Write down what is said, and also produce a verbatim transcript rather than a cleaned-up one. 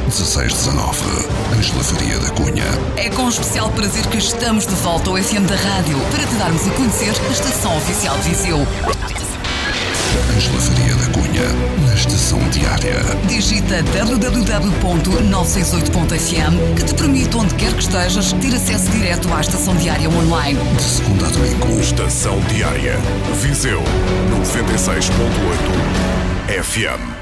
dezasseis dezanove, Ângela Faria da Cunha. É com especial prazer que estamos de volta ao F M da Rádio para te darmos a conhecer a estação oficial de Viseu. Ângela Faria da Cunha, na estação diária. Digita w w w ponto novecentos e sessenta e oito ponto f m que te permite, onde quer que estejas, ter acesso direto à estação diária online. De segunda a domingo. Estação diária. Viseu noventa e seis ponto oito F M.